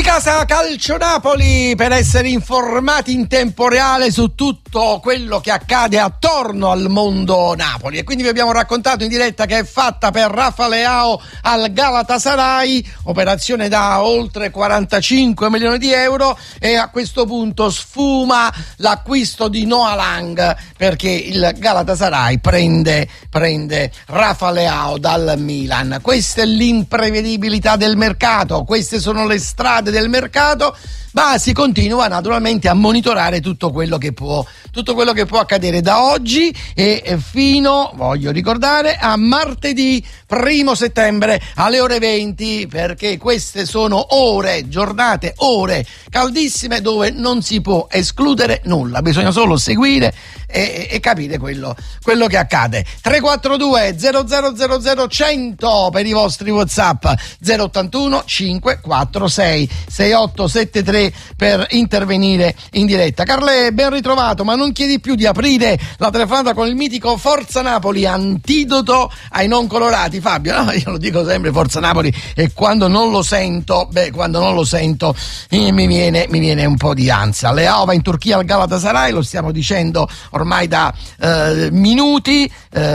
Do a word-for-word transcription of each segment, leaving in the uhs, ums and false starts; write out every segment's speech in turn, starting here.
Unicasa Calcio Napoli, per essere informati in tempo reale su tutto quello che accade attorno al mondo Napoli. E quindi vi abbiamo raccontato in diretta che è fatta per Rafa Leao al Galatasaray, operazione da oltre quarantacinque milioni di euro, e a questo punto sfuma l'acquisto di Noah Lang, perché il Galatasaray prende, prende Rafa Leao dal Milan. Questa è l'imprevedibilità del mercato, queste sono le strade del mercato, ma si continua naturalmente a monitorare tutto quello che può tutto quello che può accadere da oggi e fino, voglio ricordare, a martedì primo settembre alle ore venti, perché queste sono ore, giornate, ore caldissime dove non si può escludere nulla, bisogna solo seguire e, e capire quello, quello che accade. Tre quattro due zero zero zero zero cento per i vostri WhatsApp, zero ottantuno cinque quattro sei sei otto sette tre per intervenire in diretta. Carle, ben ritrovato, ma non chiedi più di aprire la telefonata con il mitico Forza Napoli, antidoto ai non colorati, Fabio? No, io lo dico sempre Forza Napoli, e quando non lo sento, beh, quando non lo sento eh, mi viene mi viene un po' di ansia. Leao va in Turchia al Galatasaray, lo stiamo dicendo ormai da eh, minuti.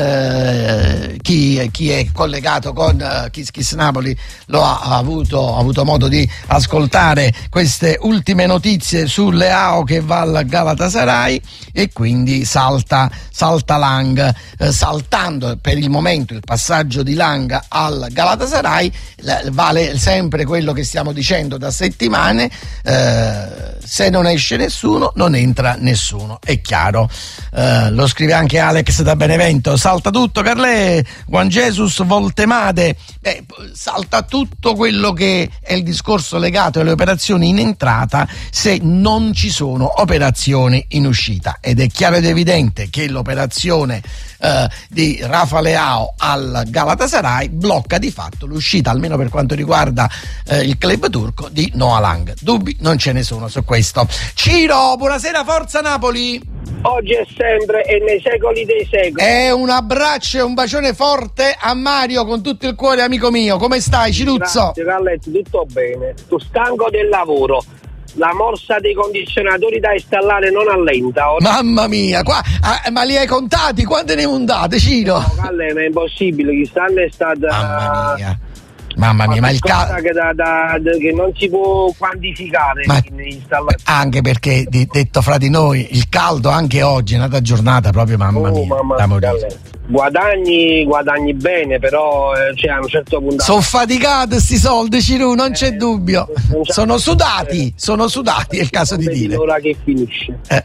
Eh, chi, chi è collegato con uh, Kiss Kiss Napoli lo ha, ha avuto ha avuto modo di ascoltare queste ultime notizie su Leao che va al Galatasaray, e quindi salta salta Lang, eh, saltando per il momento il passaggio di Lang al Galatasaray. l- vale sempre quello che stiamo dicendo da settimane, eh, se non esce nessuno non entra nessuno, è chiaro. Eh, lo scrive anche Alex da Benevento: salta tutto, Carle, Juan Jesus Voltemade. Beh, salta tutto quello che è il discorso legato alle operazioni in entrata se non ci sono operazioni in uscita, ed è chiaro ed evidente che l'operazione eh, di Rafa Leao al Galatasaray blocca di fatto l'uscita, almeno per quanto riguarda eh, il club turco, di Noah Lang. Dubbi non ce ne sono su questo. Ciro, buonasera, Forza Napoli. Oggi è sempre e nei secoli dei secoli. E un abbraccio e un bacione forte a Mario con tutto il cuore, amico mio. Come stai, Ciruzzo? Grazie, Carletto, tutto bene. Sto stanco del lavoro. La morsa dei condizionatori da installare non allenta. Mamma mia, qua, ah, ma li hai contati? Quante ne montate, Ciro? No, Calle, ma è impossibile. Quest'anno è stata... Mamma mia. Mamma mia, ma il caldo che, da, da, da, che non si può quantificare, ma in installazione. Anche perché, di, detto fra di noi, il caldo anche oggi è una giornata proprio, mamma oh, mia, mamma da morire. Guadagni, guadagni bene, però eh, cioè, a un certo punto sono faticati sti soldi, Ciru, non c'è eh, dubbio. Non c'è sono sudati, sono sudati, è il caso di dire. L'ora che finisce. Eh.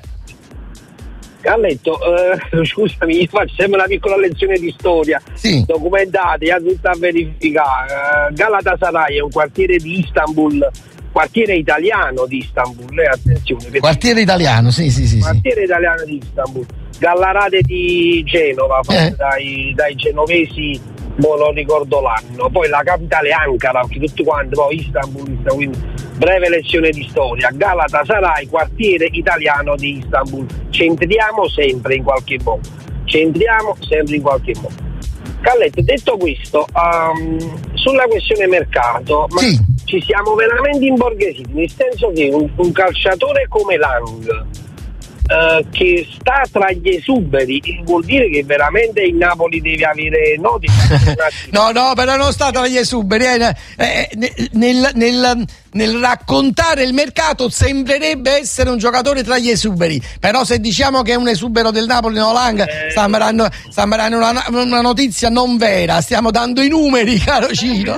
Carletto, eh, scusami, io faccio sempre una piccola lezione di storia. Sì. Documentati, a tutta a verificare. Uh, Galatasaray è un quartiere di Istanbul, quartiere italiano di Istanbul, eh, attenzione. Quartiere italiano, sì, sì, sì. Quartiere sì. italiano di Istanbul. Gallarate di Genova, fatte eh. dai, dai genovesi, boh, non ricordo l'anno. Poi la capitale Ankara, perché tutti quanti, poi Istanbul, Istanbul, quindi breve lezione di storia. Galatasaray, quartiere italiano di Istanbul. Centriamo sempre in qualche modo. Centriamo sempre in qualche modo. Calletto, detto questo, um, sulla questione mercato, ma sì. ci siamo veramente imborghesiti, nel senso che un, un calciatore come Lang, Uh, che sta tra gli esuberi, vuol dire che veramente il Napoli deve avere noti. no no però non sta tra gli esuberi, eh, eh, nel, nel, nel raccontare il mercato sembrerebbe essere un giocatore tra gli esuberi, però se diciamo che è un esubero del Napoli, no, Lang, eh, sembreranno, sembreranno una, una notizia non vera, stiamo dando i numeri, caro Ciro.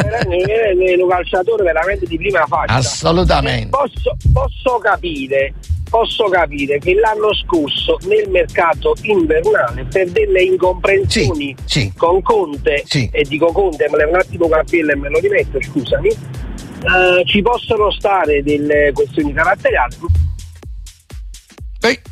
È un calciatore veramente di prima fascia, assolutamente. Posso, posso capire Posso capire che l'anno scorso nel mercato invernale, per delle incomprensioni sì, sì. con Conte, sì. e dico Conte, me levo un attimo capello e me lo rimetto, scusami, eh, ci possono stare delle questioni caratteriali. Sì.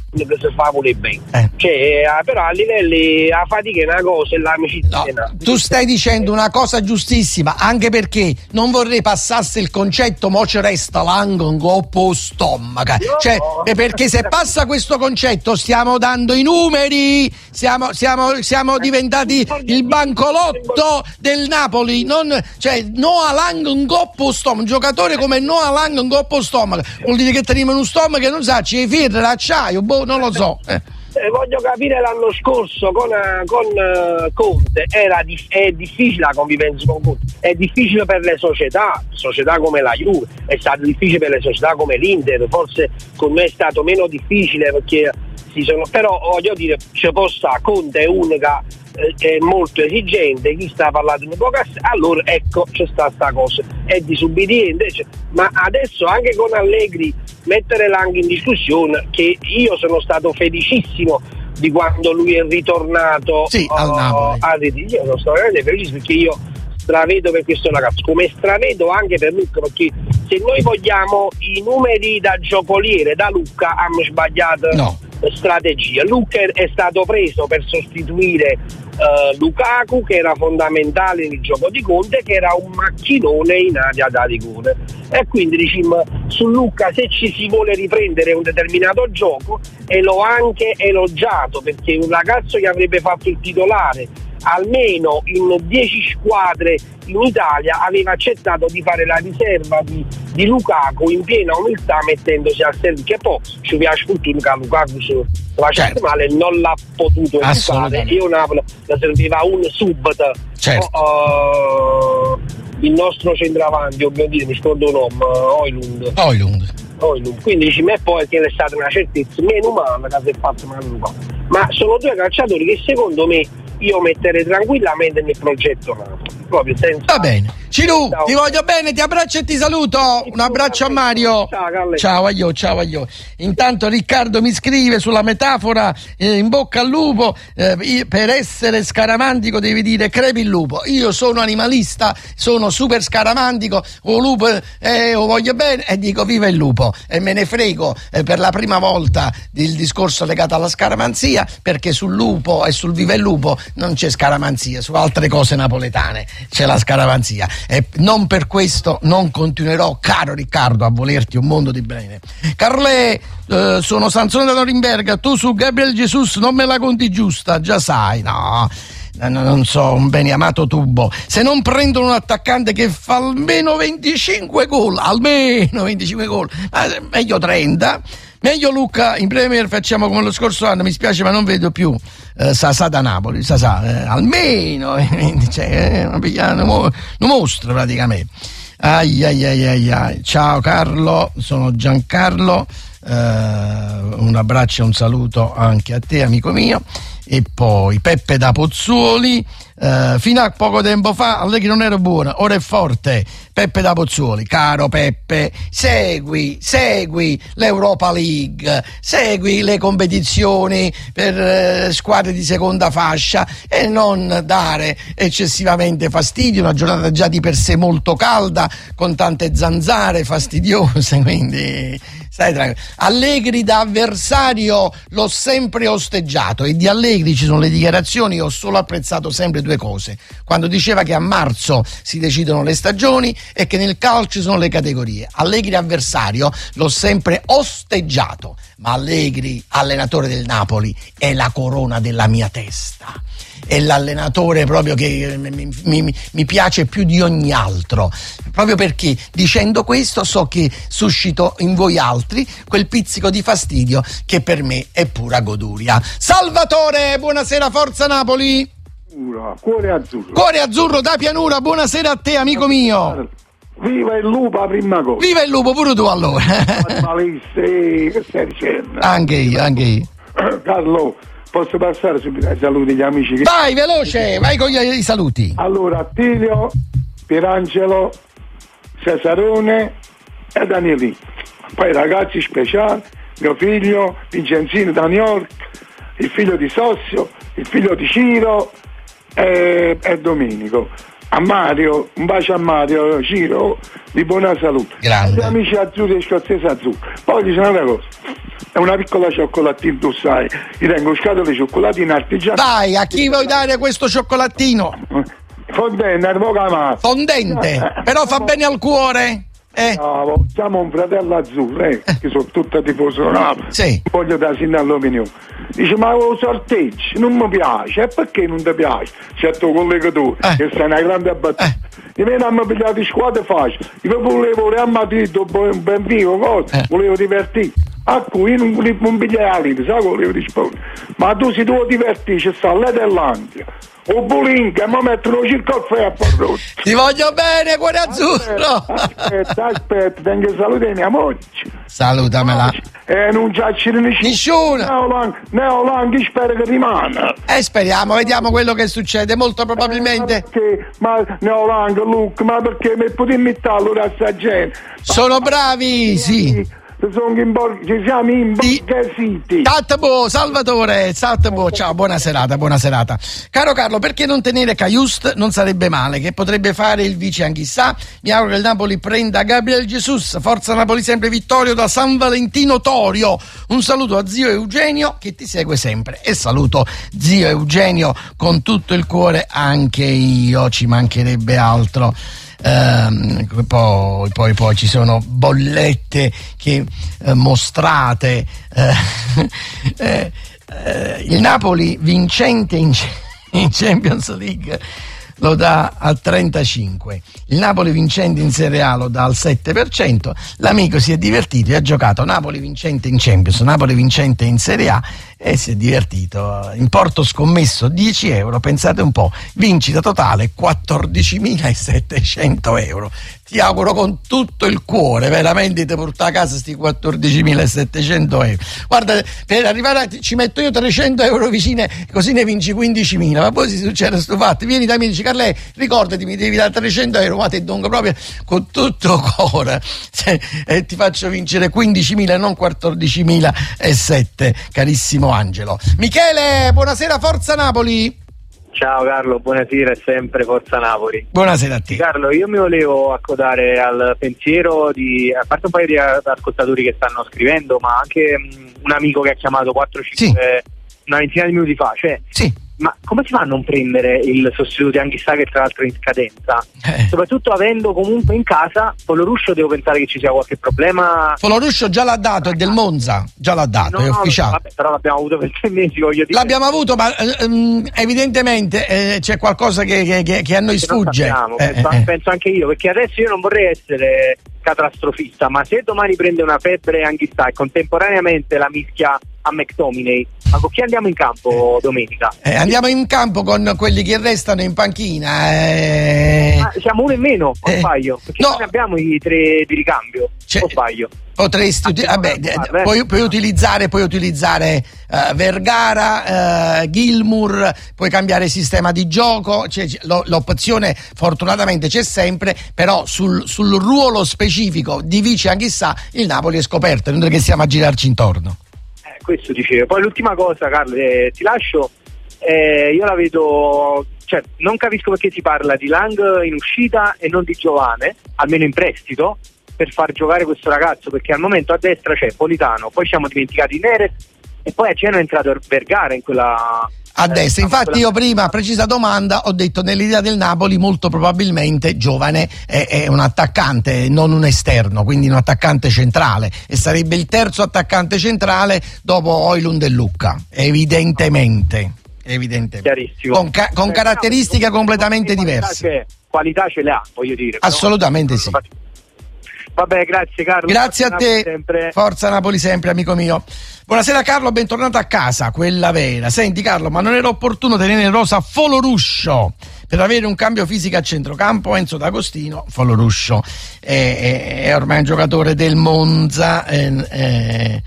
che si fa pure bene. Eh. Cioè, però a livelli la fatica è una cosa e l'amicizia no, è un'altra. Tu stai dicendo una cosa giustissima, anche perché non vorrei passasse il concetto mo ci resta l'angon goppo stomaca. No. Cioè, perché se passa questo concetto stiamo dando i numeri, siamo, siamo, siamo diventati il bancolotto del Napoli, non, cioè no all'angon goppo stomaca, un giocatore come no all'angon goppo stomaca vuol dire che teniamo uno stomaco che non sa, ci ferra l'acciaio, boh, non lo so. Eh. Eh, voglio capire l'anno scorso con, uh, con uh, Conte era di- è difficile la convivenza con Conte, è difficile per le società, società come la Juve, è stato difficile per le società come l'Inter, forse con me è stato meno difficile perché si sono, però voglio dire, ci può stare, Conte è unica, eh, è molto esigente, chi sta parlando un po' allora ecco c'è sta sta cosa, è disubbidiente, cioè, ma adesso anche con Allegri mettere l'anche in discussione, che io sono stato felicissimo di quando lui è ritornato sì, uh, al Napoli. a io sono stato veramente felicissimo perché io stravedo per questo ragazzo, come stravedo anche per Lucca, perché se noi vogliamo i numeri da giocoliere da Lucca hanno sbagliato no. strategia. Lucca è stato preso per sostituire uh, Lukaku, che era fondamentale nel gioco di Conte, che era un macchinone in area da rigore, e quindi diciamo su Lucca se ci si vuole riprendere un determinato gioco, e l'ho anche elogiato perché un ragazzo che avrebbe fatto il titolare almeno in dieci squadre in Italia aveva accettato di fare la riserva di, di Lukaku in piena umiltà, mettendosi al servizio, che poi ci piace tutto che Lukaku la certo. male non l'ha potuto fare, io Napoli la serviva un subito, certo. oh, uh, il nostro centravanti, ovviamente mi scordo un nome, Oilund Oilund Oilund quindi dici me poi che è stata una certezza meno umana che si è fatto male, ma sono due calciatori che secondo me io metterei tranquillamente nel progetto Napoli, proprio senza. Va bene. Cilu, ciao. Ti voglio bene, ti abbraccio e ti saluto. Un abbraccio a Mario. Ciao, Calle. Ciao a io, ciao a io. Intanto Riccardo mi scrive sulla metafora, eh, in bocca al lupo, eh, per essere scaramantico devi dire crepi il lupo. Io sono animalista, sono super scaramantico, o lupo eh, o voglio bene e dico viva il lupo, e me ne frego eh, per la prima volta il discorso legato alla scaramanzia, perché sul lupo e sul viva il lupo non c'è scaramanzia, su altre cose napoletane c'è la scaramanzia. E non per questo non continuerò, caro Riccardo, a volerti un mondo di bene. Carlè, eh, sono Sansone da Norimberga, tu su Gabriel Jesus non me la conti giusta, già sai, no, non so, un bene amato tubo. Se non prendono un attaccante che fa almeno venticinque gol, almeno venticinque gol, ma meglio trenta. Meglio Lucca in Premier, facciamo come lo scorso anno, mi spiace ma non vedo più eh, Sasà da Napoli, Sasà, eh, almeno cioè, eh, un mostro praticamente. Ai ai ai ai ai. Ciao Carlo, sono Giancarlo, eh, un abbraccio e un saluto anche a te amico mio. E poi Peppe da Pozzuoli, eh, fino a poco tempo fa Allegri non era buona, ora è forte. Peppe da Pozzuoli, caro Peppe, segui, segui l'Europa League, segui le competizioni per eh, squadre di seconda fascia e non dare eccessivamente fastidio, una giornata già di per sé molto calda, con tante zanzare fastidiose, quindi stai tranquillo. Allegri da avversario l'ho sempre osteggiato, e di Allegri ci sono le dichiarazioni, ho solo apprezzato sempre due cose: quando diceva che a marzo si decidono le stagioni e che nel calcio ci sono le categorie. Allegri avversario l'ho sempre osteggiato, ma Allegri allenatore del Napoli è la corona della mia testa, è l'allenatore proprio che mi, mi, mi piace più di ogni altro, proprio perché dicendo questo so che suscito in voi altri quel pizzico di fastidio che per me è pura goduria. Salvatore, buonasera, forza Napoli. Cuore azzurro. Cuore azzurro da Pianura, buonasera a te amico mio. Viva il lupo, prima cosa. Viva il lupo pure tu allora. Che stai dicendo? Anche io, anche io. Carlo, posso passare subito ai saluti gli amici? Che... Vai veloce, vai con i saluti. Allora, Attilio, Pierangelo, Cesarone e Danieli. Poi ragazzi speciali, mio figlio Vincenzino da New York, il figlio di Sossio, il figlio di Ciro e, e Domenico. a Mario, un bacio a Mario, Ciro, di buona salute. Grande. Gli amici azzurri e scozzesi azzurri. Poi dice una cosa, è una piccola cioccolattina, tu sai, io tengo scatole di cioccolatine artigiane. Vai, a chi vuoi dare questo cioccolatino? Fondente, arvocamato. Fondente, però fa bene al cuore? Eh? No, siamo un fratello azzurro, eh, che sono tutto tifoso Napoli. Sì. Voglio dare sin dall'opinione. Dice, ma lo sorteggio non mi piace, e perché non ti piace? C'è tuo collega tu, eh. che sei una grande abbattuta. Eh. Io mi hanno pigliato di squadra facile. Io volevo Real Madrid, un ben vivo, cosa? Eh. Volevo divertire. A cui io non volevo un bigliare lì, sai volevo rispondere. Ma tu si devo divertire, c'è sta l'Edelandia. O Bulinga, ma mettono circa il caffè a Porrotto. Ti voglio bene, cuore azzurro. Aspetta, aspetta, tengo salute ai miei moglie. Salutamela. E non c'è Nessuno. Neolang, Neolang, spero che rimanga. Eh, speriamo, vediamo quello che succede. Molto probabilmente. Eh, ma perché, ma Neolang, Luke, ma perché mi potete imitare allora a sta gente? Sono bravi, sì. Sono in bor- ci siamo imborghesiti. Tatbo, Salvatore, Tatbo, ciao, buona serata, buona serata. Caro Carlo, perché non tenere Cajuste? Non sarebbe male, che potrebbe fare il vice anch'issa. Mi auguro che il Napoli prenda Gabriel Jesus. Forza Napoli sempre Vittorio da San Valentino Torio. Un saluto a zio Eugenio che ti segue sempre. E saluto zio Eugenio con tutto il cuore, anche io, ci mancherebbe altro. Um, poi, poi, poi ci sono bollette che eh, mostrate eh, eh, eh, il Napoli vincente in, in Champions League lo dà al trentacinque, il Napoli vincente in Serie A lo dà al sette per cento, l'amico si è divertito e ha giocato Napoli vincente in Champions, Napoli vincente in Serie A e si è divertito. Importo scommesso dieci euro, pensate un po', vincita totale quattordicimilasettecento euro. Ti auguro con tutto il cuore veramente di portare a casa sti quattordicimilasettecento euro. Guarda, per arrivare a, ci metto io trecento euro vicine, così ne vinci quindicimila. Ma poi si succede sto fatto, vieni da me e dici Carlè, ricordati, mi devi dare trecento euro, ma te dongo proprio con tutto il cuore se, e ti faccio vincere quindicimila e non quattordicimilasette, carissimo Angelo. Michele, buonasera, Forza Napoli. Ciao Carlo, buonasera e sempre Forza Napoli. Buonasera a te. Carlo, io mi volevo accodare al pensiero di, a parte un paio di ascoltatori che stanno scrivendo, ma anche um, un amico che ha chiamato quattro cinque sì. una ventina di minuti fa, cioè sì. Ma come si fa a non prendere il sostituto di Anghissà, che tra l'altro è in scadenza? Eh. Soprattutto avendo comunque in casa Foloruscio, devo pensare che ci sia qualche problema. Foloruscio già l'ha dato, è del Monza, già l'ha dato, no, è ufficiale. Vabbè, però l'abbiamo avuto per tre mesi, voglio dire. L'abbiamo avuto, ma ehm, evidentemente eh, c'è qualcosa che, che, che a noi sfugge. Sappiamo, eh, penso, eh. penso anche io, perché adesso io non vorrei essere catastrofista, ma se domani prende una febbre Anghissà e contemporaneamente la mischia a McTominay, ma con chi andiamo in campo domenica? Eh, andiamo in campo con quelli che restano in panchina. Eh... Ah, siamo uno in meno, o eh, sbaglio? Perché no. noi abbiamo i tre di ricambio, C'è, o sbaglio? Potresti uti- vabbè, farlo, eh. puoi, puoi utilizzare, puoi utilizzare uh, Vergara, uh, Gilmour, puoi cambiare sistema di gioco, cioè, lo, l'opzione fortunatamente c'è sempre, però sul, sul ruolo specifico di vice Anghissà il Napoli è scoperto, non è che stiamo a girarci intorno. Questo dicevo. Poi l'ultima cosa, Carlo, eh, ti lascio, eh, io la vedo, cioè non capisco perché si parla di Lang in uscita e non di Giovane, almeno in prestito, per far giocare questo ragazzo, perché al momento a destra c'è Politano, poi ci siamo dimenticati Neres e poi a Genoa è entrato Vergara in quella... A destra, infatti io prima, precisa domanda, ho detto nell'idea del Napoli molto probabilmente Giovane è, è un attaccante, non un esterno, quindi un attaccante centrale e sarebbe il terzo attaccante centrale dopo Højlund e Lucca, evidentemente, evidentemente. Chiarissimo. Con, ca- con caratteristiche no, completamente qualità diverse. Ce, qualità ce le ha, voglio dire. Assolutamente sì. Vabbè, grazie Carlo. Grazie a te, sempre. Forza Napoli sempre, amico mio. Buonasera Carlo, bentornato a casa, quella vera. Senti Carlo, ma non era opportuno tenere in rosa Foloruscio per avere un cambio fisico a centrocampo? Enzo D'Agostino, Foloruscio è, è, è ormai un giocatore del Monza. È, è,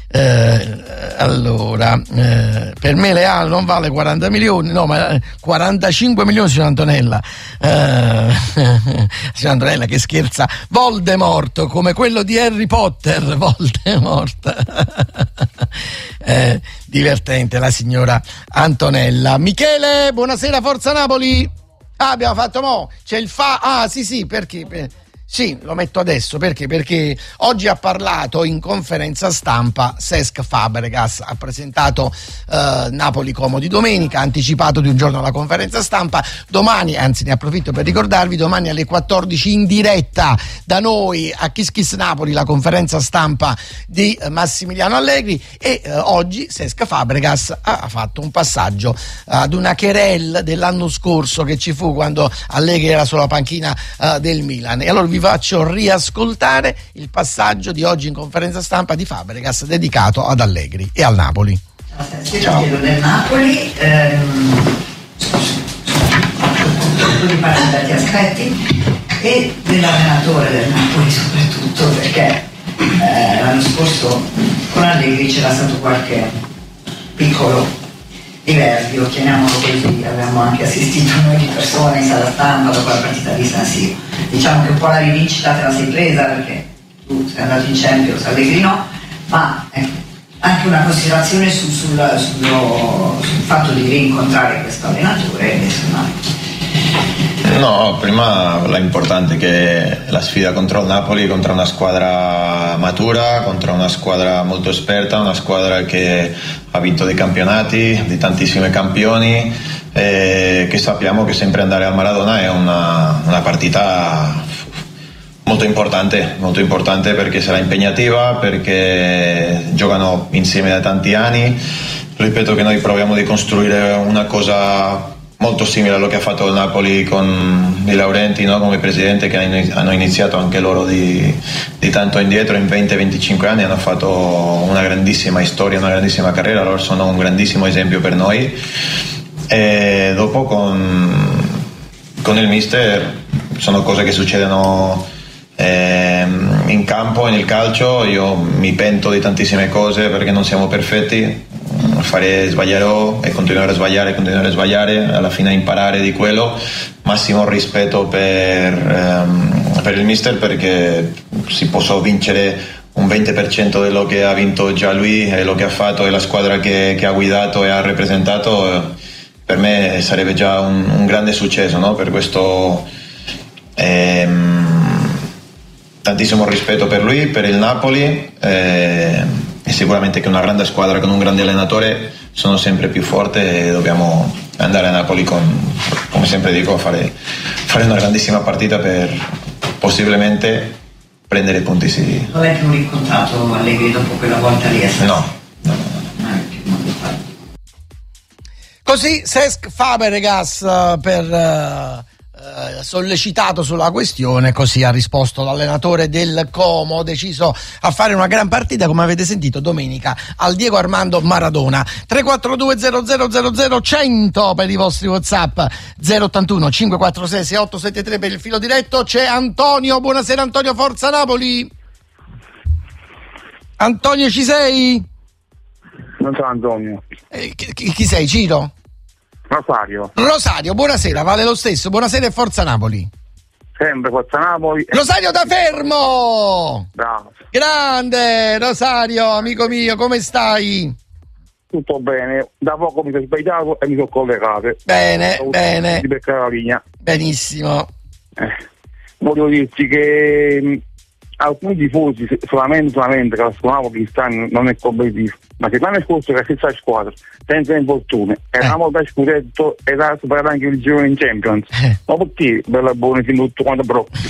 Eh, allora eh, per me Leao non vale quaranta milioni, no, ma quarantacinque milioni, signor Antonella. eh, signor Antonella che scherza, Voldemort come quello di Harry Potter, Voldemort. eh, divertente la signora Antonella. Michele, buonasera, Forza Napoli. Ah, abbiamo fatto mo', c'è il fa, ah sì sì, perché? Per... Sì, lo metto adesso perché? Perché oggi ha parlato in conferenza stampa Cesc Fabregas, ha presentato eh, Napoli Como di domenica, ha anticipato di un giorno la conferenza stampa. Domani, anzi ne approfitto per ricordarvi, domani alle quattordici in diretta da noi a Kiss Kiss Napoli la conferenza stampa di eh, Massimiliano Allegri e eh, oggi Cesc Fabregas ha fatto un passaggio ad una querelle dell'anno scorso che ci fu quando Allegri era sulla panchina eh, del Milan. E allora vi faccio riascoltare il passaggio di oggi in conferenza stampa di Fabregas dedicato ad Allegri e al Napoli. Ciao. Io del Napoli, ehm, di tanti aspetti e dell'allenatore del Napoli soprattutto, perché eh, l'anno scorso con Allegri c'era stato qualche piccolo diverbio, chiamiamolo così, avevamo anche assistito noi di persone in sala stampa dopo la partita di San Siro. Diciamo che un po' la rivincita te la sei presa perché tu sei andato in Champions, Allegri no, ma ecco, anche una considerazione su, sul, sullo, sul fatto di rincontrare questo allenatore insomma. No, prima l'importante è che la sfida contro il Napoli, contro una squadra matura, contro una squadra molto esperta, una squadra che ha vinto dei campionati, di tantissimi campioni, e che sappiamo che sempre andare al Maradona è una, una partita molto importante, molto importante perché sarà impegnativa, perché giocano insieme da tanti anni. Ripeto che noi proviamo di costruire una cosa molto simile a quello che ha fatto il Napoli con Di Laurenti, no? Come presidente, che hanno iniziato anche loro di, di tanto indietro, in venti venticinque anni hanno fatto una grandissima storia, una grandissima carriera, loro sono un grandissimo esempio per noi. E dopo con, con il mister sono cose che succedono eh, in campo e nel calcio. Io mi pento di tantissime cose perché non siamo perfetti, fare sbaglierò e continuare a sbagliare, continuare a sbagliare, alla fine imparare di quello. Massimo rispetto per, ehm, per il mister, perché si può vincere un venti per cento di quello che ha vinto già lui e lo che ha fatto e la squadra che, che ha guidato e ha rappresentato, per me sarebbe già un, un grande successo, no? Per questo ehm, tantissimo rispetto per lui, per il Napoli, eh, e sicuramente che una grande squadra con un grande allenatore sono sempre più forte e dobbiamo andare a Napoli con, come sempre dico, a fare, fare una grandissima partita per possibilmente prendere punti. Sì. Non hai più rincontrato Allegri dopo quella volta lì? No, no, no, no. Così Cesc Fabregas per uh, uh, sollecitato sulla questione, così ha risposto l'allenatore del Como, deciso a fare una gran partita, come avete sentito domenica, al Diego Armando Maradona. Tre quattro due zero zero zero zero cento per i vostri WhatsApp, zero ottantuno cinque quattro sei sei otto sette tre per il filo diretto. C'è Antonio, buonasera Antonio, forza Napoli. Antonio, ci sei? Non so Antonio. Eh, chi, chi sei, Ciro? Rosario. Rosario, buonasera, vale lo stesso, buonasera e forza Napoli. Sempre Forza Napoli. Rosario da Fermo! Bravo. Grande Rosario, amico mio, come stai? Tutto bene, da poco mi sono svegliato e mi sono collegato. Bene, bene. Di beccare la linea. Benissimo. Eh, volevo dirti che mh, alcuni tifosi solamente, solamente che la squadra che stanno non è competitiva, ma che l'anno scorso che la stessa squadra senza infortuni eravamo da scudetto e da superare anche il giro in Champions, ma perché bella buona fino a tutto quanto brocchi?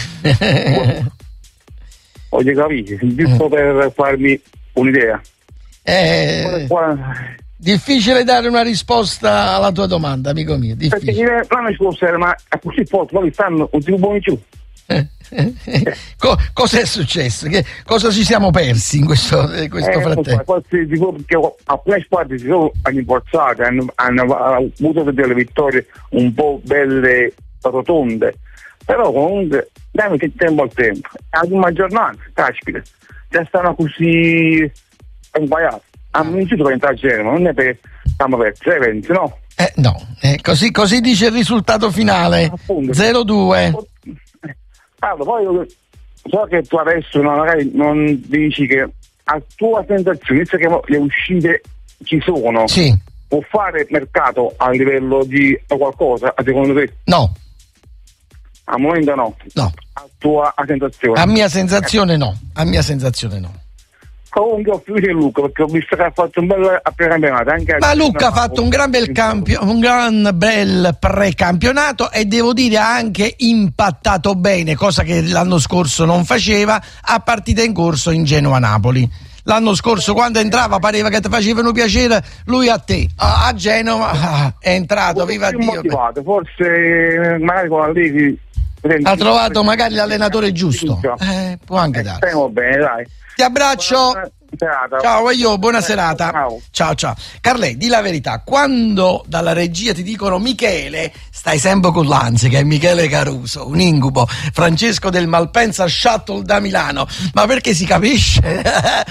Voglio capire, giusto per farmi un'idea. Eh, difficile dare una risposta alla tua domanda, amico mio, difficile. Perché l'anno scorso era ma a così forte, poi stanno un tipo buoni più. Co- cosa è successo? Che, cosa ci siamo persi in questo, in questo eh, frattempo? Perché alcune squadre si sono rinforzate, hanno, hanno avuto delle vittorie un po' belle rotonde, però comunque dai che tempo al tempo, ad una giornata, caspita, già stanno così sbagliati. Hanno iniziato a entrare a Genova, non è perché stiamo per tre venti, no? Eh, no, eh, così, così dice il risultato finale, zero due. Allora, poi so che tu adesso no, magari non dici che a tua sensazione, visto che le uscite ci sono, sì, può fare mercato a livello di qualcosa, secondo te? No, Al momento no. No. A tua a sensazione? A mia sensazione no. A mia sensazione no. Comunque ho fiducia in Luca perché ho visto che ha fatto un bel precampionato. Anche Ma Luca ha fatto un gran bel campio, un gran bel precampionato e devo dire ha anche impattato bene, cosa che l'anno scorso non faceva, a partita in corso in Genoa-Napoli. L'anno scorso quando entrava pareva che ti facevano piacere, lui a te, a, a Genova ah, è entrato, viva Dio. Motivato, forse magari con la Levy ha trovato magari l'allenatore giusto, eh, può anche dare. Stiamo bene, dai. Ti abbraccio. Serata. Ciao io, buona serata. Ciao. Ciao ciao. Carlè, di la verità, quando dalla regia ti dicono Michele, stai sempre con l'ansia, che è Michele Caruso, un incubo, Francesco del Malpensa Shuttle da Milano, ma perché si capisce?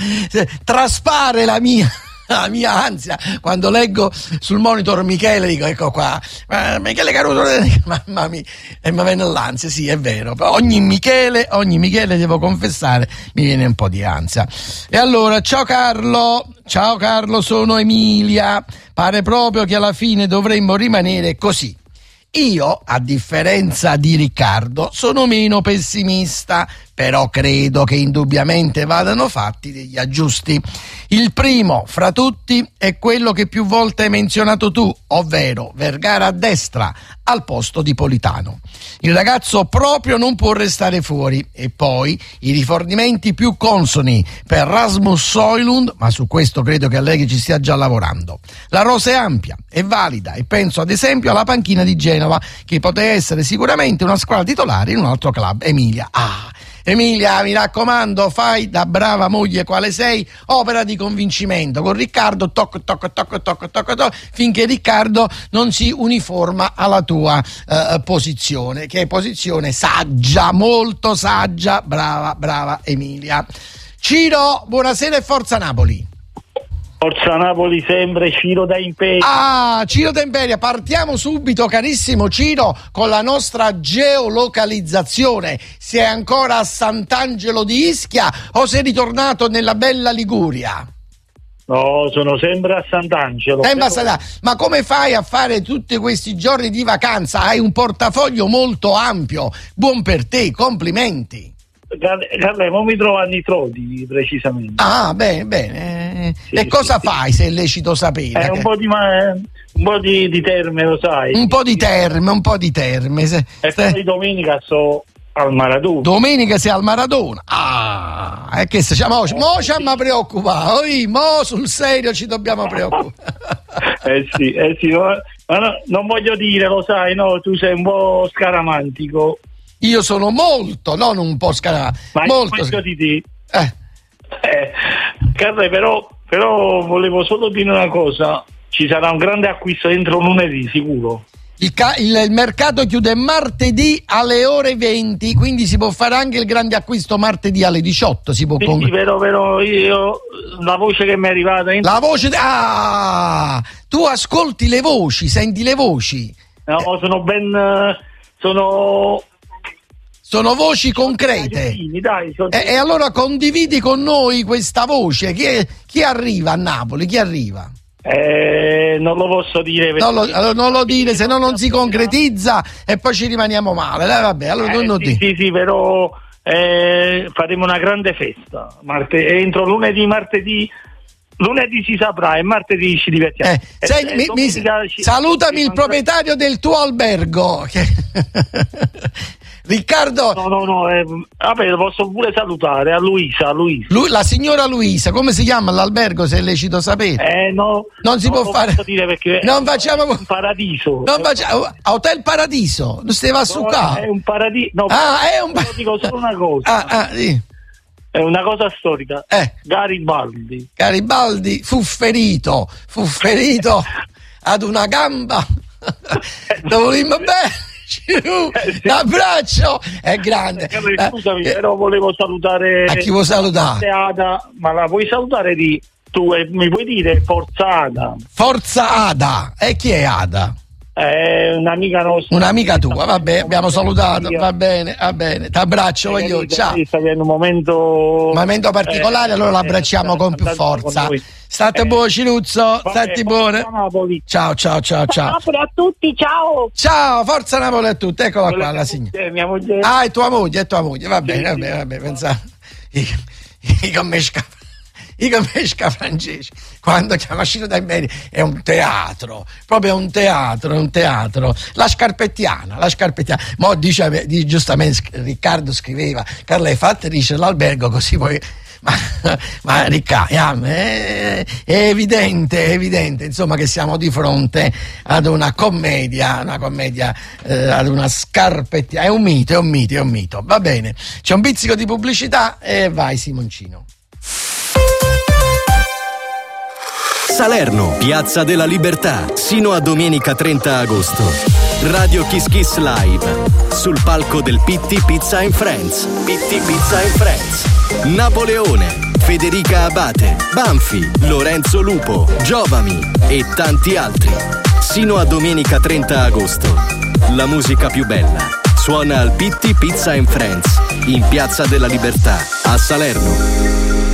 Traspare la mia la mia ansia quando leggo sul monitor Michele, dico ecco qua eh, Michele Caruso, mamma mia, e mi viene l'ansia, sì è vero, ogni Michele ogni Michele devo confessare mi viene un po' di ansia. E allora ciao Carlo, ciao Carlo, sono Emilia, pare proprio che alla fine dovremmo rimanere così. Io, a differenza di Riccardo, sono meno pessimista, però credo che indubbiamente vadano fatti degli aggiusti. Il primo fra tutti è quello che più volte hai menzionato tu, ovvero Vergara a destra al posto di Politano. Il ragazzo proprio non può restare fuori, e poi i rifornimenti più consoni per Rasmus Højlund, ma su questo credo che Allegri ci stia già lavorando. La rosa è ampia, è valida, e penso ad esempio alla panchina di Genova, che poteva essere sicuramente una squadra titolare in un altro club. Emilia, ah Emilia, mi raccomando, fai da brava moglie quale sei, opera di convincimento con Riccardo, tocco, tocco, tocco, tocco, tocco, tocco, finché Riccardo non si uniforma alla tua eh, posizione, che è posizione saggia, molto saggia, brava, brava Emilia. Ciro, buonasera e forza Napoli. Forza Napoli sempre, Ciro da Imperia. Ah, Ciro da Imperia, partiamo subito carissimo Ciro con la nostra geolocalizzazione. Sei ancora a Sant'Angelo di Ischia o sei ritornato nella bella Liguria? No, sono sempre a Sant'Angelo. Eh, però... ma, ma come fai a fare tutti questi giorni di vacanza? Hai un portafoglio molto ampio, buon per te, complimenti. Carlo, mi trovo a Nitrodi precisamente. Ah, bene, bene. Sì, e cosa sì, fai, se è lecito sapere? Eh, un po' di, ma... un po' di, di terme, lo sai. Un po' di terme, un po' di terme. Se... E poi domenica sto al Maradona. Domenica sei al Maradona. Ah, è che se siamo mo, mo ci mi preoccupa. Mo sul serio ci dobbiamo preoccupare. eh sì, eh sì, ma, ma no, non voglio dire, lo sai, no, tu sei un po' scaramantico. Io sono molto, non un po' scaramantico. Ma molto io di te. Eh. Eh, Carlo, però, però volevo solo dire una cosa. Ci sarà un grande acquisto entro lunedì, sicuro. Il, ca- il, il mercato chiude martedì alle ore venti, quindi si può fare anche il grande acquisto martedì alle diciotto. Si può sì, con... sì, però, però io la voce che mi è arrivata in... La voce... De- ah! Tu ascolti le voci, senti le voci. No, eh. sono ben... sono... Sono voci concrete. Dai, dai, sono... e, e allora condividi con noi questa voce. Chi, è, chi arriva a Napoli? Chi arriva? Eh, non lo posso dire. Non lo, allora non lo dire, se no non si concretizza e poi ci rimaniamo male. Dai, vabbè, allora eh, non sì, sì, sì, però eh, faremo una grande festa. Marte- entro lunedì, martedì. Lunedì si saprà e martedì ci divertiamo. Eh, e, sei, e mi, mi, ci... salutami il proprietario del tuo albergo. Che... Riccardo. No, no, no. Eh, vabbè, lo posso pure salutare a Luisa. A Luisa. Lui, la signora Luisa, come si chiama l'albergo? Se è lecito sapere. Eh, no. Non si non può fare. Dire perché non facciamo. È un paradiso. Non facciamo. Hotel Paradiso. Non stai va su qua. È un paradiso. No, ah, è un. Dico solo una cosa. Ah, ah, sì. È una cosa storica. Eh. Garibaldi. Garibaldi fu ferito, fu ferito ad una gamba. Lo volimmo bene. L'abbraccio è grande. Eh, scusami, eh, però volevo salutare. A chi vuoi salutare? Ada, ma la puoi salutare di tu e mi puoi dire Forza Ada? Forza Ada. E chi è Ada? è un'amica nostra. Un'amica tua, vabbè, abbiamo salutato, va bene, va bene. T'abbraccio, voglio, ciao. Sta avendo un momento, un momento particolare, eh, allora l'abbracciamo eh, con più forza. State eh, buono, Ciluzzo, stati buone. Ciao, ciao, ciao, ciao. Napoli a tutti, ciao. Ciao, forza Napoli a tutti, eccola qua la signora. Mia moglie. Ah, è tua moglie, è tua moglie, va bene, va bene, va bene, pensavo. I commesca I commesca francesi, quando chiama Cino dai Meri, è un teatro, proprio un teatro, è un teatro. La scarpettiana, la scarpettiana. Mo dice, di, giustamente Riccardo scriveva, Carla, hai fatto dice l'albergo così poi. Ma, ma Riccardo, è, è evidente, è evidente, insomma, che siamo di fronte ad una commedia, una commedia, eh, ad una scarpettiana. È un mito, è un mito, è un mito. Va bene, c'è un pizzico di pubblicità e vai Simoncino. Salerno, Piazza della Libertà, sino a domenica trenta agosto. Radio Kiss Kiss Live, sul palco del Pitti Pizza and Friends. Pitti Pizza and Friends. Napoleone, Federica Abate, Banfi, Lorenzo Lupo, Giovami e tanti altri. Sino a domenica trenta agosto. La musica più bella suona al Pitti Pizza and Friends, in Piazza della Libertà, a Salerno.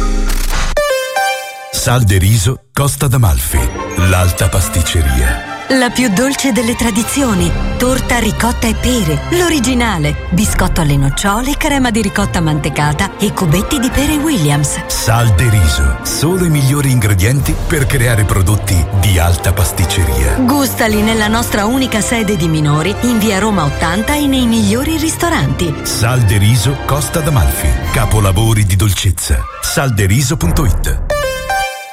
Sal de Riso Costa d'Amalfi, l'alta pasticceria. La più dolce delle tradizioni, torta ricotta e pere, l'originale, biscotto alle nocciole, crema di ricotta mantecata e cubetti di pere Williams. Sal de Riso, solo i migliori ingredienti per creare prodotti di alta pasticceria. Gustali nella nostra unica sede di minori, in via Roma ottanta e nei migliori ristoranti. Sal de Riso Costa d'Amalfi, capolavori di dolcezza. salderiso punto it.